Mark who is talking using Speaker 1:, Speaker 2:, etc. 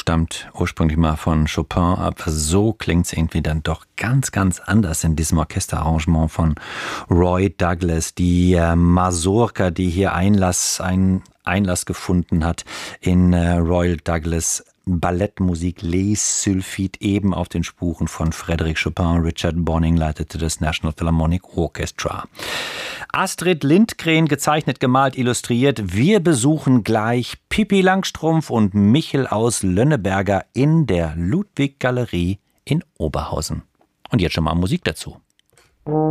Speaker 1: stammt ursprünglich mal von Chopin, aber so klingt es irgendwie dann doch ganz, ganz anders in diesem Orchesterarrangement von Roy Douglas. Die Mazurka, die hier Einlass gefunden hat in Roy Douglas Ballettmusik Les Sylphides, eben auf den Spuren von Frédéric Chopin. Richard Bonning leitete das National Philharmonic Orchestra. Astrid Lindgren, gezeichnet, gemalt, illustriert. Wir besuchen gleich Pippi Langstrumpf und Michel aus Lönneberger in der Ludwig-Galerie in Oberhausen. Und jetzt schon mal Musik dazu.